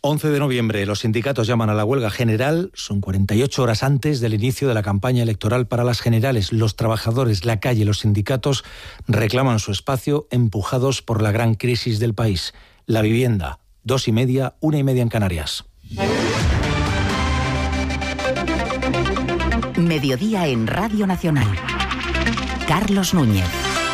11 de noviembre, los sindicatos llaman a la huelga general. Son 48 horas antes del inicio de la campaña electoral para las generales. Los trabajadores, la calle, los sindicatos reclaman su espacio, empujados por la gran crisis del país. La vivienda, 2:30, 1:30 en Canarias. Mediodía en Radio Nacional. Carlos Núñez.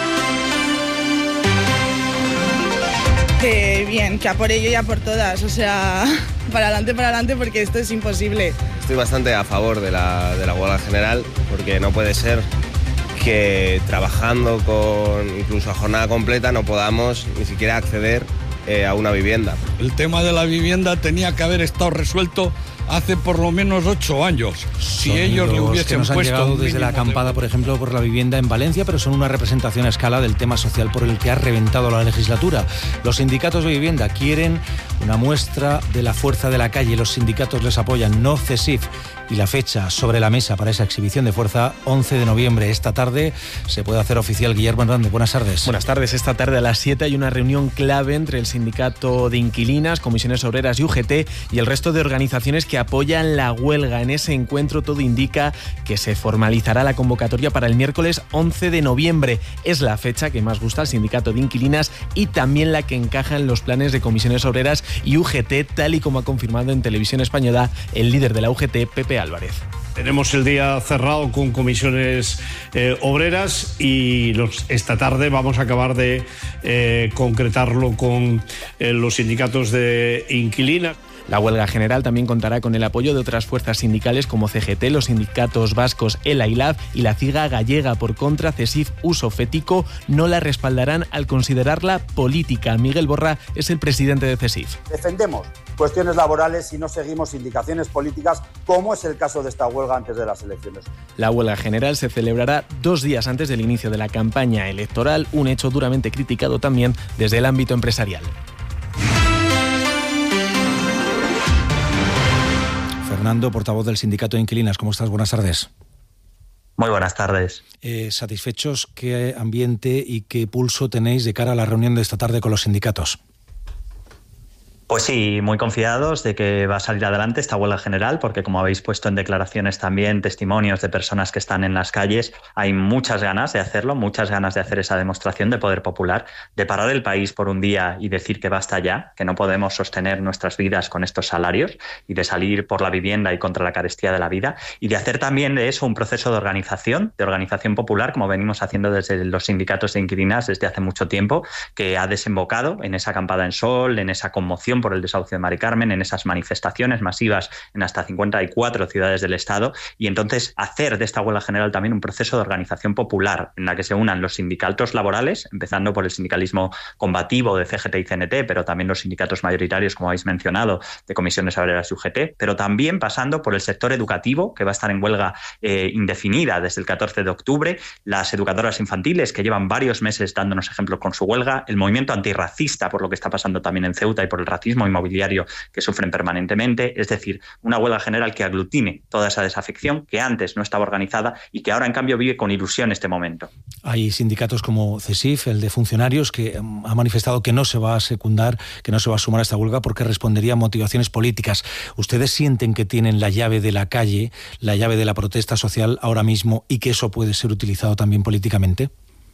Que bien, que a por ello y a por todas, o sea, para adelante, porque esto es imposible. Estoy bastante a favor de la huelga general, porque no puede ser que trabajando incluso a jornada completa no podamos ni siquiera acceder a una vivienda. El tema de la vivienda tenía que haber estado resuelto hace por lo menos 8 años. Si ellos le hubiesen que nos han puesto llegado desde la acampada, por ejemplo, por la vivienda en Valencia, pero son una representación a escala del tema social por el que ha reventado la legislatura. Los sindicatos de vivienda quieren una muestra de la fuerza de la calle. Los sindicatos les apoyan, no CESIF. Y la fecha sobre la mesa para esa exhibición de fuerza, 11 de noviembre. Esta tarde se puede hacer oficial. Guillermo Hernández, buenas tardes. Buenas tardes. Esta tarde a las 7 hay una reunión clave entre el Sindicato de Inquilinas, Comisiones Obreras y UGT y el resto de organizaciones que apoyan la huelga. En ese encuentro todo indica que se formalizará la convocatoria para el miércoles 11 de noviembre. Es la fecha que más gusta al Sindicato de Inquilinas y también la que encaja en los planes de Comisiones Obreras y UGT, tal y como ha confirmado en Televisión Española el líder de la UGT, Pepe Álvarez. Tenemos el día cerrado con comisiones obreras y esta tarde vamos a acabar de concretarlo con los sindicatos de inquilinas. La huelga general también contará con el apoyo de otras fuerzas sindicales como CGT, los sindicatos vascos ELA y LAB y la CIGA gallega. Por contra, CESIF, Uso Fético no la respaldarán al considerarla política. Miguel Borra es el presidente de CESIF. Defendemos cuestiones laborales y no seguimos indicaciones políticas, como es el caso de esta huelga antes de las elecciones. La huelga general se celebrará 2 días antes del inicio de la campaña electoral, un hecho duramente criticado también desde el ámbito empresarial. Fernando, portavoz del Sindicato de Inquilinas, ¿cómo estás? Buenas tardes. Muy buenas tardes. ¿Satisfechos? ¿Qué ambiente y qué pulso tenéis de cara a la reunión de esta tarde con los sindicatos? Pues sí, muy confiados de que va a salir adelante esta huelga general, porque como habéis puesto en declaraciones también, testimonios de personas que están en las calles, hay muchas ganas de hacerlo, muchas ganas de hacer esa demostración de poder popular, de parar el país por un día y decir que basta ya, que no podemos sostener nuestras vidas con estos salarios y de salir por la vivienda y contra la carestía de la vida y de hacer también de eso un proceso de organización popular, como venimos haciendo desde los sindicatos de inquilinas desde hace mucho tiempo, que ha desembocado en esa acampada en Sol, en esa conmoción por el desahucio de Mari Carmen, en esas manifestaciones masivas en hasta 54 ciudades del Estado, y entonces hacer de esta huelga general también un proceso de organización popular en la que se unan los sindicatos laborales, empezando por el sindicalismo combativo de CGT y CNT, pero también los sindicatos mayoritarios, como habéis mencionado, de Comisiones Obreras y UGT, pero también pasando por el sector educativo, que va a estar en huelga indefinida desde el 14 de octubre, las educadoras infantiles, que llevan varios meses dándonos ejemplos con su huelga, el movimiento antirracista, por lo que está pasando también en Ceuta y por el racismo inmobiliario que sufren permanentemente, es decir, una huelga general que aglutine toda esa desafección que antes no estaba organizada y que ahora en cambio vive con ilusión este momento. Hay sindicatos como CESIF, el de funcionarios, que ha manifestado que no se va a secundar, que no se va a sumar a esta huelga porque respondería a motivaciones políticas. ¿Ustedes sienten que tienen la llave de la calle, la llave de la protesta social ahora mismo y que eso puede ser utilizado también políticamente?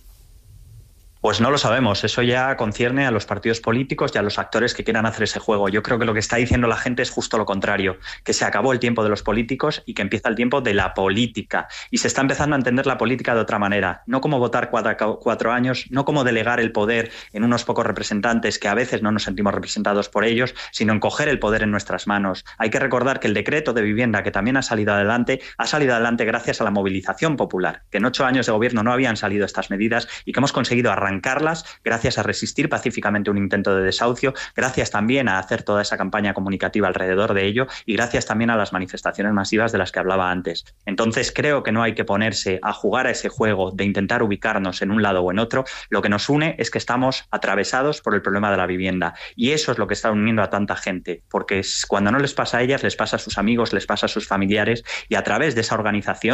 Pues no lo sabemos, eso ya concierne a los partidos políticos y a los actores que quieran hacer ese juego. Yo creo que lo que está diciendo la gente es justo lo contrario, que se acabó el tiempo de los políticos y que empieza el tiempo de la política. Y se está empezando a entender la política de otra manera, no como votar 4 años, no como delegar el poder en unos pocos representantes que a veces no nos sentimos representados por ellos, sino en coger el poder en nuestras manos. Hay que recordar que el decreto de vivienda, que también ha salido adelante gracias a la movilización popular, que en 8 años de gobierno no habían salido estas medidas y que hemos conseguido arrancarlas gracias a resistir pacíficamente un intento de desahucio, gracias también a hacer toda esa campaña comunicativa alrededor de ello y gracias también a las manifestaciones masivas de las que hablaba antes. Entonces creo que no hay que ponerse a jugar a ese juego de intentar ubicarnos en un lado o en otro. Lo que nos une es que estamos atravesados por el problema de la vivienda y eso es lo que está uniendo a tanta gente, porque cuando no les pasa a ellas, les pasa a sus amigos, les pasa a sus familiares y a través de esa organización